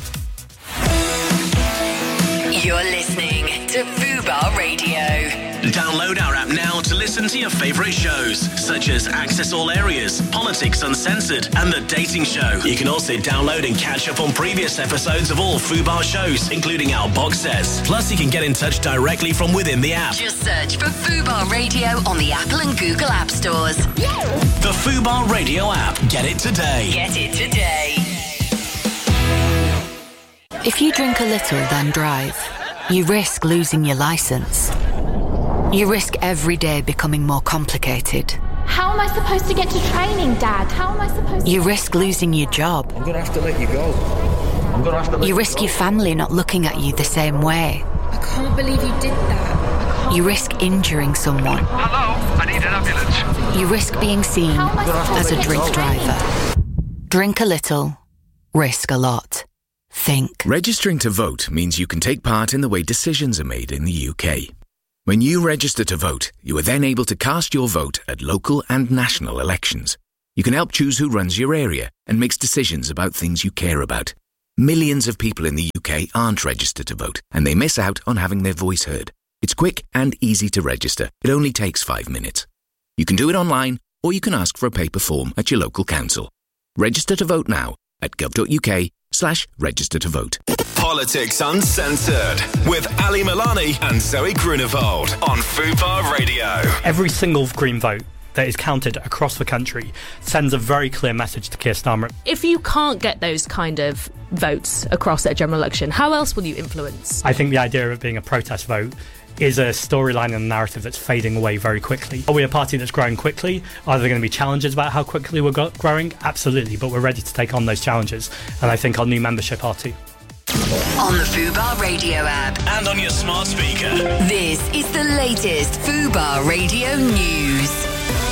You're listening to Fubar Radio. Download our app now to listen to your favourite shows, such as Access All Areas, Politics Uncensored, and The Dating Show. You can also download and catch up on previous episodes of all Fubar shows, including our box sets. Plus, you can get in touch directly from within the app. Just search for Fubar Radio on the Apple and Google App Stores. The Fubar Radio app. Get it today. Get it today. If you drink a little, then drive, you risk losing your license. You risk every day becoming more complicated. How am I supposed to get to training, Dad? How am I supposed to... You risk losing your job. I'm going to have to let you go. You risk your family not looking at you the same way. I can't believe you did that. You risk injuring someone. Hello, I need an ambulance. You risk being seen as a drink driver. Drink a little, risk a lot. Think. Registering to vote means you can take part in the way decisions are made in the U K. When you register to vote, you are then able to cast your vote at local and national elections. You can help choose who runs your area and makes decisions about things you care about. Millions of people in the U K aren't registered to vote, and they miss out on having their voice heard. It's quick and easy to register. It only takes five minutes. You can do it online, or you can ask for a paper form at your local council. Register to vote now at gov.uk slash register to vote. Politics Uncensored with Ali Milani and Zoe Grunewald on Fubar Radio. Every single Green vote that is counted across the country sends a very clear message to Keir Starmer. If you can't get those kind of votes across at a general election, how else will you influence? I think the idea of it being a protest vote is a storyline and a narrative that's fading away very quickly. Are we a party that's growing quickly? Are there going to be challenges about how quickly we're go- growing? Absolutely, but we're ready to take on those challenges, and I think our new membership are too. On the Fubar Radio app. And on your smart speaker. This is the latest Fubar Radio news.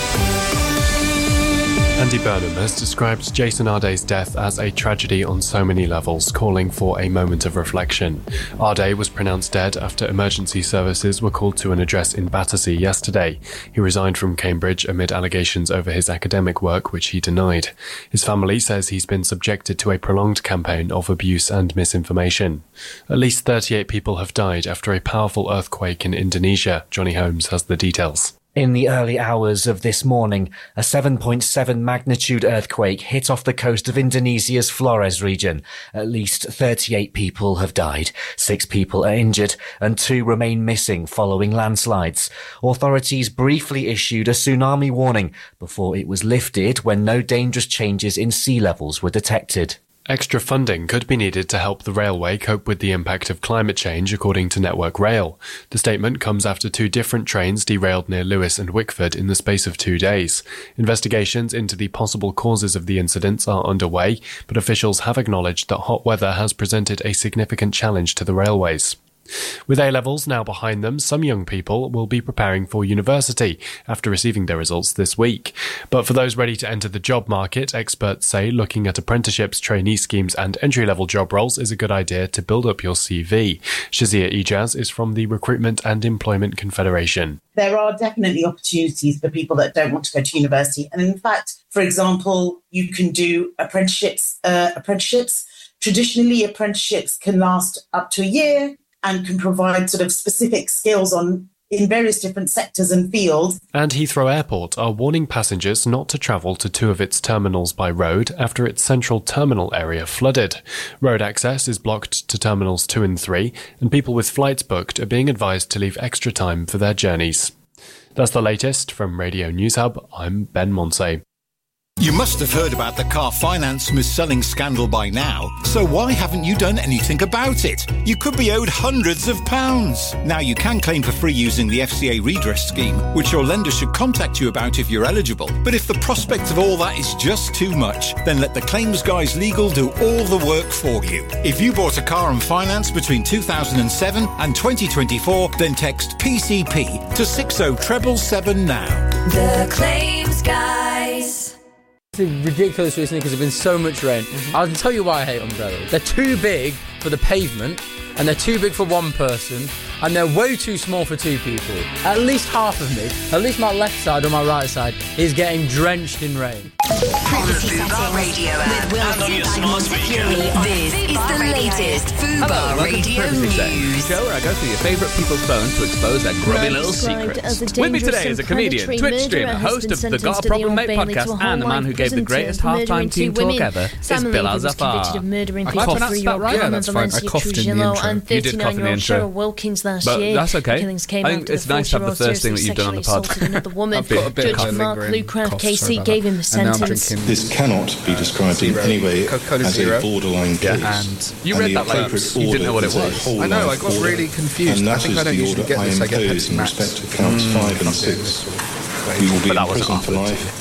Andy Burnham has described Jason Arday's death as a tragedy on so many levels, calling for a moment of reflection. Arday was pronounced dead after emergency services were called to an address in Battersea yesterday. He resigned from Cambridge amid allegations over his academic work, which he denied. His family says he's been subjected to a prolonged campaign of abuse and misinformation. At least thirty-eight people have died after a powerful earthquake in Indonesia. Johnny Holmes has the details. In the early hours of this morning, a seven point seven magnitude earthquake hit off the coast of Indonesia's Flores region. At least thirty-eight people have died, six people are injured, and two remain missing following landslides. Authorities briefly issued a tsunami warning before it was lifted when no dangerous changes in sea levels were detected. Extra funding could be needed to help the railway cope with the impact of climate change, according to Network Rail. The statement comes after two different trains derailed near Lewes and Wickford in the space of two days. Investigations into the possible causes of the incidents are underway, but officials have acknowledged that hot weather has presented a significant challenge to the railways. With A-levels now behind them, some young people will be preparing for university after receiving their results this week. But for those ready to enter the job market, experts say looking at apprenticeships, trainee schemes and entry-level job roles is a good idea to build up your C V. Shazia Ijaz is from the Recruitment and Employment Confederation. There are definitely opportunities for people that don't want to go to university. And in fact, for example, you can do apprenticeships. Uh, apprenticeships. Traditionally, apprenticeships can last up to a year and can provide sort of specific skills on in various different sectors and fields. And Heathrow Airport are warning passengers not to travel to two of its terminals by road after its central terminal area flooded. Road access is blocked to terminals two and three, and people with flights booked are being advised to leave extra time for their journeys. That's the latest from Radio News Hub. I'm Ben Monsey. You must have heard about the car finance mis-selling scandal by now, so why haven't you done anything about it? You could be owed hundreds of pounds. Now you can claim for free using the F C A redress scheme, which your lender should contact you about if you're eligible. But if the prospect of all that is just too much, then let the Claims Guys Legal do all the work for you. If you bought a car on finance between two thousand seven and twenty twenty-four, then text P C P to six oh seven seven now. The Claims Guys. It's ridiculous recently because there's been so much rain. Mm-hmm. I'll tell you why I hate umbrellas. They're too big for the pavement, and they're too big for one person, and they're way too small for two people. At least half of me, at least my left side or my right side, is getting drenched in rain. On the Fubar Radio app and on your smart speaker. This is the latest Fubar Radio news. Show where I go through your favourite people's phones to expose their grubby little secrets. With me today is a comedian, Twitch streamer, host of the Got a Problem Mate podcast, and the man who gave the greatest halftime team talk ever, is Bill Al-Zafar. I pronounced that right? Yeah, that's fine. I coughed in the intro. You did cough in the intro. But that's okay. I think it's nice to have the first thing that you've done on the pod. I've got a bit of lingering cough, gave him the sentence. This cannot be described in any way as a borderline case. Yeah, and you read that like you didn't know what it was. I know, I got really confused. I think I don't usually get this. I get Pepsi Max. In respect to counts five and six. We will be in prison for life.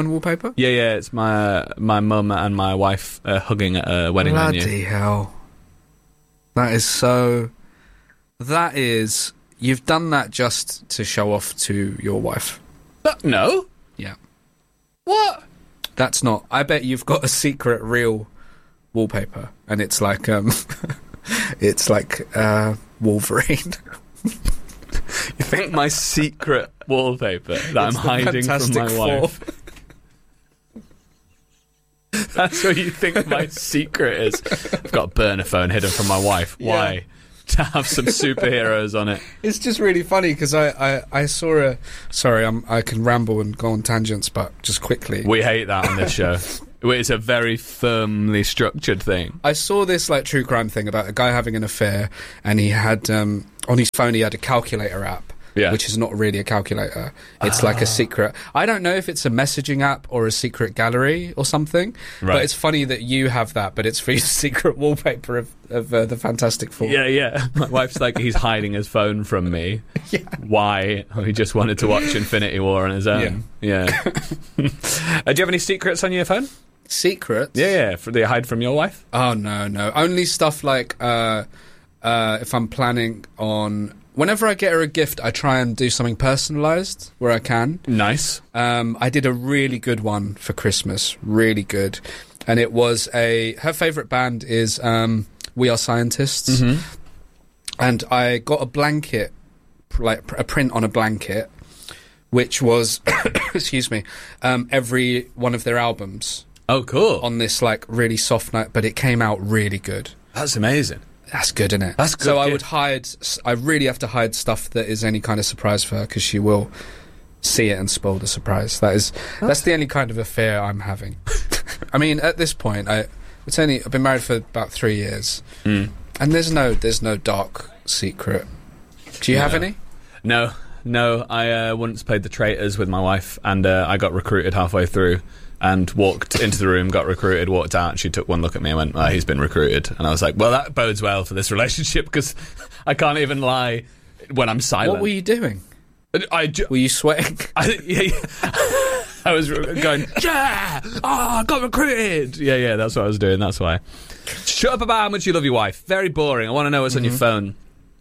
phone wallpaper? Yeah, yeah. It's my uh, my mum and my wife uh, hugging at a wedding Bloody venue. Bloody hell! That is so. That is. You've done that just to show off to your wife. Uh, no. Yeah. What? That's not. I bet you've got a secret real wallpaper, and it's like um, it's like uh, Wolverine. You think my secret wallpaper that I'm hiding from my wife? That's what you think my secret is? I've got a burner phone hidden from my wife. Why? Yeah. To have some superheroes on it. It's just really funny because I, I, I saw a... Sorry, I'm, I can ramble and go on tangents, but just quickly. We hate that on this show. It's a very firmly structured thing. I saw this like true crime thing about a guy having an affair, and he had um, on his phone he had a calculator app, yeah. which is not really a calculator. It's ah. like a secret. I don't know if it's a messaging app or a secret gallery or something. Right. But it's funny that you have that, but it's for your secret wallpaper of, of uh, the Fantastic Four. Yeah, yeah. My wife's like, he's hiding his phone from me. Yeah. Why? Oh, he just wanted to watch Infinity War on his own. Yeah. yeah. uh, do you have any secrets on your phone? Secrets? Yeah, yeah. For they hide from your wife? Oh, no, no. Only stuff like uh, uh, if I'm planning on... Whenever I get her a gift, I try and do something personalised where I can. Nice. Um, I did a really good one for Christmas. Really good. And it was a... Her favourite band is um, We Are Scientists. Mm-hmm. And I got a blanket, like a print on a blanket, which was, excuse me, um, every one of their albums. Oh, cool. On this, like, really soft note, but it came out really good. That's amazing. That's good, isn't it? That's good. So I would hide... I really have to hide stuff that is any kind of surprise for her, because she will see it and spoil the surprise. That is... That's, that's the only kind of affair I'm having. I mean, at this point, I... It's only... I've been married for about three years. Mm. And there's no... There's no dark secret. Do you no. have any? No. No. I uh, once played the Traitors with my wife, and uh, I got recruited halfway through. And walked into the room, got recruited, walked out, and she took one look at me and went, oh, he's been recruited. And I was like, well, that bodes well for this relationship, because I can't even lie when I'm silent. What were you doing? I ju- were you sweating? I, yeah, yeah. I was going, yeah! Oh, I got recruited! Yeah, yeah, that's what I was doing, that's why. Shut up about how much you love your wife. Very boring. I want to know what's mm-hmm. on your phone.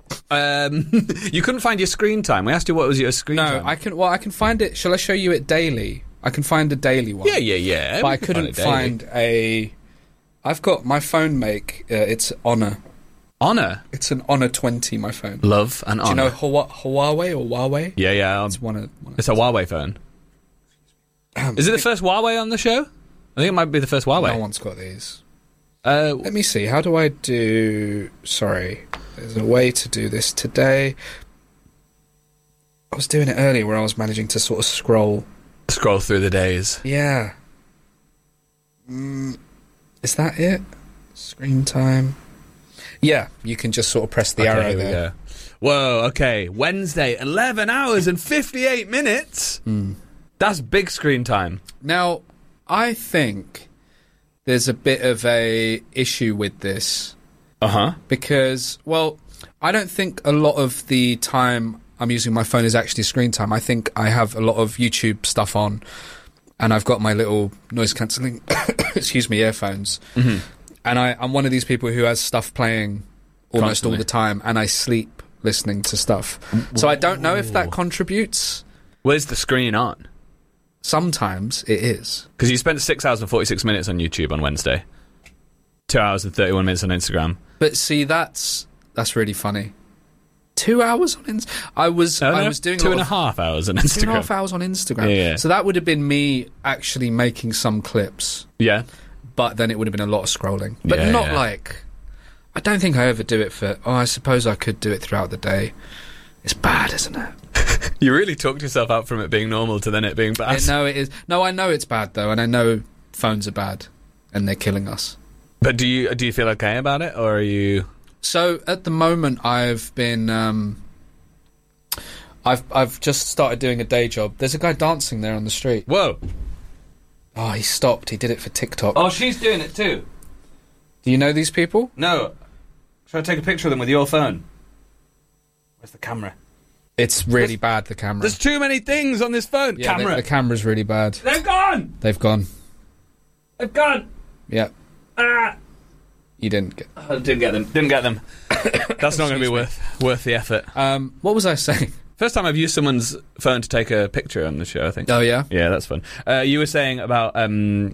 Um, you couldn't find your screen time. We asked you what was your screen no, time. No, I can. Well, I can find it. Shall I show you it daily? I can find a daily one. Yeah, yeah, yeah. But I couldn't find, find a... I've got my phone make... Uh, it's Honor. Honor? It's an Honor twenty, my phone. Love and Honor. Do you know Hua- Huawei or Huawei? Yeah, yeah. It's one of... One of it's a Huawei phone. Um, Is it the first Huawei on the show? I think it might be the first Huawei. No one's got these. Uh, Let me see. How do I do... Sorry. There's a way to do this today. I was doing it earlier where I was managing to sort of scroll... Scroll through the days. Yeah. Mm, is that it? Screen time. Yeah, you can just sort of press the okay, arrow there. Whoa, okay. Wednesday, eleven hours and fifty-eight minutes. Mm. That's big screen time. Now, I think there's a bit of a issue with this. Uh-huh. Because, well, I don't think a lot of the time... I'm using my phone as actually screen time. I think I have a lot of YouTube stuff on, and I've got my little noise cancelling, excuse me, earphones. Mm-hmm. And I, I'm one of these people who has stuff playing almost Constantly. all the time, and I sleep listening to stuff. So I don't know if that contributes. Where's the screen on? Sometimes it is. Because you spent six hours and forty-six minutes on YouTube on Wednesday. Two hours and thirty-one minutes on Instagram. But see, that's that's really funny. Two hours on Instagram. I was no, no, I was doing two a and a of, half hours on Instagram. Two and a half hours on Instagram. Yeah, yeah. So that would have been me actually making some clips. Yeah. But then it would have been a lot of scrolling. But yeah, not yeah. like... I don't think I ever do it for... Oh, I suppose I could do it throughout the day. It's bad, isn't it? You really talked yourself out from it being normal to then it being bad. It, no, it is. No, I know it's bad, though, and I know phones are bad, and they're killing us. But do you do you feel okay about it, or are you... So, at the moment, I've been... Um, I've I've just started doing a day job. There's a guy dancing there on the street. Whoa. Oh, he stopped. He did it for TikTok. Oh, she's doing it too. Do you know these people? No. Try to take a picture of them with your phone. Where's the camera? It's really there's, bad, the camera. There's too many things on this phone. Yeah, camera. The, the camera's really bad. They've gone! They've gone. They've gone! Yeah. Ah! You didn't get I didn't get them. Didn't get them. That's not going to be worth worth the effort. Um, what was I saying? First time I've used someone's phone to take a picture on the show, I think. Oh, yeah? Yeah, that's fun. Uh, you were saying about... Um,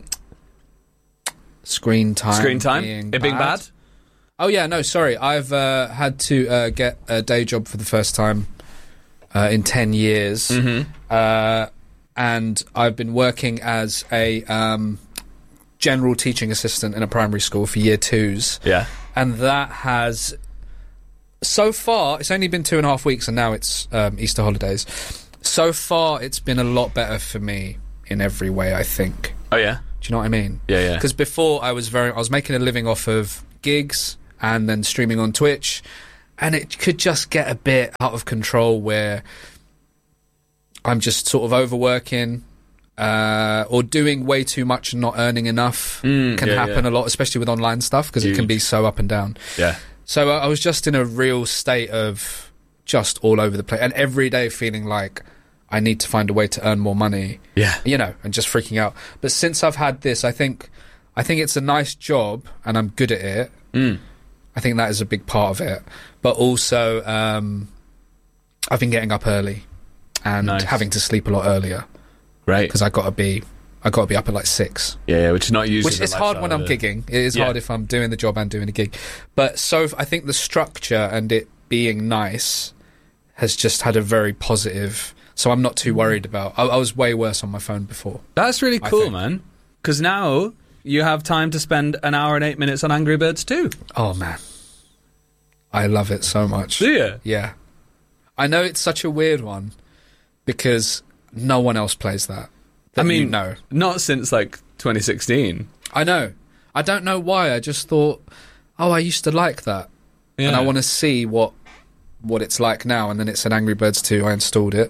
screen time. Screen time? Being it being bad? bad? Oh, yeah, no, sorry. I've uh, had to uh, get a day job for the first time uh, in ten years. Mm-hmm. Uh, and I've been working as a um, general teaching assistant in a primary school for year twos. Yeah. And that has... So far, it's only been two and a half weeks, and now it's um, Easter holidays. So far, it's been a lot better for me in every way, I think. Oh, yeah? Do you know what I mean? Yeah, yeah. Because before, I was very, I was making a living off of gigs and then streaming on Twitch, and it could just get a bit out of control where I'm just sort of overworking uh, or doing way too much and not earning enough. Mm, can yeah, happen yeah. a lot, especially with online stuff, because it can be so up and down. Yeah. So uh, I was just in a real state of just all over the place, and every day feeling like I need to find a way to earn more money. Yeah. You know, and just freaking out. But since I've had this, I think I think it's a nice job, and I'm good at it. Mm. I think that is a big part of it. But also, um, I've been getting up early and Nice. having to sleep a lot earlier. Right. Because I got to be, I got to be up at like six. Yeah, yeah, which is not usually Which the is hard lifestyle, when I'm is it? gigging. It is Yeah. hard if I'm doing the job and doing a gig. But so I think the structure and it being nice has just had a very positive. So I'm not too worried about. I, I was way worse on my phone before. That's really I cool, think. man. Because now you have time to spend an hour and eight minutes on Angry Birds two. Oh, man. I love it so much. Do you? Yeah. I know it's such a weird one because no one else plays that. I mean, you know. not since like twenty sixteen. I know. I don't know why. I just thought, oh, I used to like that. Yeah. And I want to see what what it's like now. And then it said Angry Birds two. I installed it.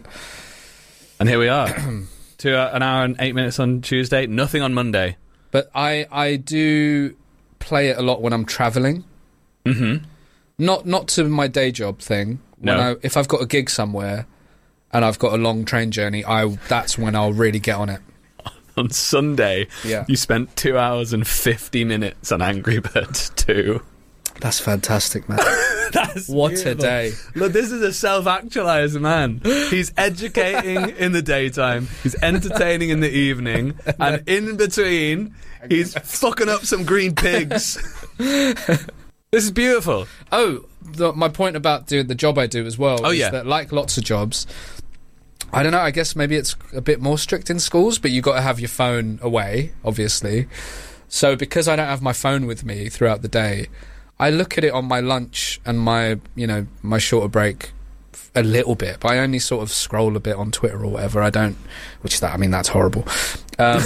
And here we are. Two, uh, an hour and eight minutes on Tuesday, nothing on Monday. But I, I do play it a lot when I'm travelling. Mm-hmm. Not not to my day job thing. When No. I, if I've got a gig somewhere and I've got a long train journey, I that's when I'll really get on it. On Sunday, Yeah. you spent two hours and fifty minutes on Angry Birds two. That's fantastic, man. That's What beautiful. a day. Look, this is a self-actualized man. He's educating in the daytime, he's entertaining in the evening, and in between, he's fucking up some green pigs. This is beautiful. Oh, the, my point about doing the job I do as well Oh, is yeah. that, like lots of jobs, I don't know, I guess maybe it's a bit more strict in schools, but you've got to have your phone away, obviously. So because I don't have my phone with me throughout the day, I look at it on my lunch and my, you know, my shorter break f- a little bit, but I only sort of scroll a bit on Twitter or whatever. I don't, which is that, I mean, that's horrible. Um,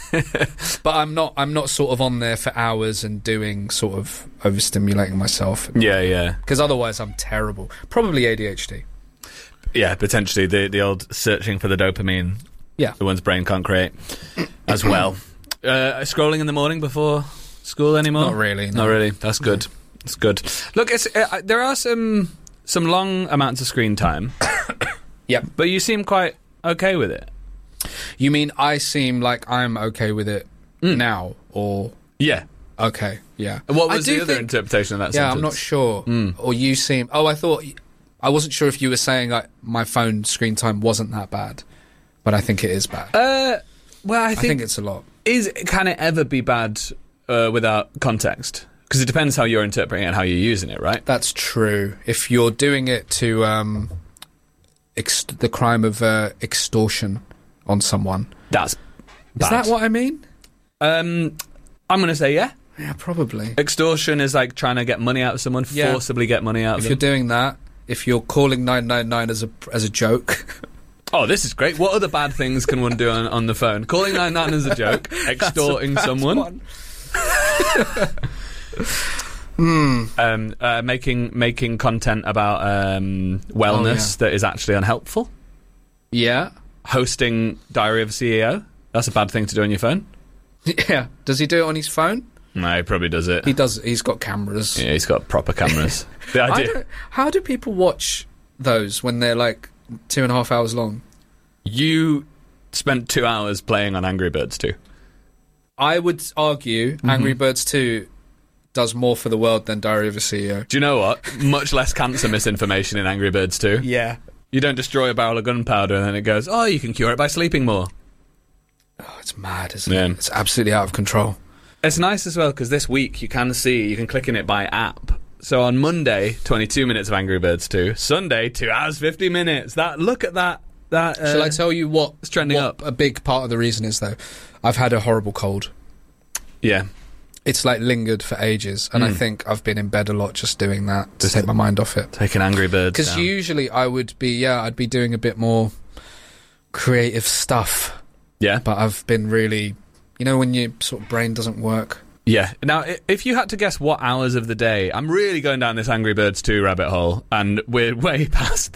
but I'm not, I'm not sort of on there for hours and doing sort of overstimulating myself. Yeah, yeah. Because otherwise I'm terrible. Probably A D H D. Yeah, potentially the the old searching for the dopamine. Yeah. The one's brain can't create as well. Uh, scrolling in the morning before school anymore? Not really, no. Not really. That's good. That's good. Look, it's, uh, there are some some long amounts of screen time. Yep. But you seem quite okay with it. You mean I seem like I'm okay with it now, or Yeah. okay, yeah. What I was do the other think- interpretation of that Yeah, sentence? I'm not sure. Mm. Or you seem. Oh, I thought. I wasn't sure if you were saying like my phone screen time wasn't that bad, but I think it is bad. Uh, well, I I think, think it's a lot. is can it ever be bad uh, without context? Because it depends how you're interpreting it and how you're using it, right? That's true. If you're doing it to um, ex- the crime of uh, extortion on someone, That's is bad. that what I mean? Um, I'm going to say yeah. Yeah, probably. Extortion is like trying to get money out of someone, Yeah. forcibly get money out If of you're them. doing that, if you're calling nine nine nine as a as a joke, Oh, this is great. What other bad things can one do on, on the phone? Calling nine nine as a joke, extorting That's a bad someone, one. Hmm. um, uh, making making content about um, wellness Oh, that is actually unhelpful, Yeah. hosting Diary of a C E O. That's a bad thing to do on your phone. Yeah. Does he do it on his phone? No, he probably does it. He does. He's got cameras. Yeah, he's got proper cameras. The I idea. don't, how do people watch those when they're like two and a half hours long? You spent two hours playing on Angry Birds two. I would argue Mm-hmm. Angry Birds two does more for the world than Diary of a C E O. Do you know what? Much less cancer misinformation in Angry Birds two. Yeah. You don't destroy a barrel of gunpowder and then it goes, oh, you can cure it by sleeping more. Oh, it's mad, isn't yeah. it? It's absolutely out of control. It's nice as well because this week you can see, you can click in it by app. So on Monday, twenty-two minutes of Angry Birds two. Sunday, two hours, fifty minutes. That Look at that. that uh, Shall I tell you what, it's trending what up? A big part of the reason is, though? I've had a horrible cold. Yeah. It's like lingered for ages, and mm. I think I've been in bed a lot just doing that to just take my mind off it. Taking Angry Birds Because usually I would be, yeah, I'd be doing a bit more creative stuff. Yeah. But I've been really, you know, when your sort of brain doesn't work. Yeah. Now, if you had to guess what hours of the day, I'm really going down this Angry Birds two rabbit hole, and we're way past